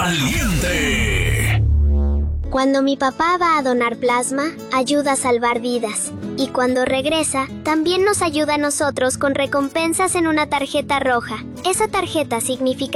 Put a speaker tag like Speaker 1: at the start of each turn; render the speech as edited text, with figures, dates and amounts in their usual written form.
Speaker 1: Valiente.
Speaker 2: Cuando mi papá va a donar plasma, ayuda a salvar vidas. Y cuando regresa, también nos ayuda a nosotros con recompensas en una tarjeta roja. Esa tarjeta significa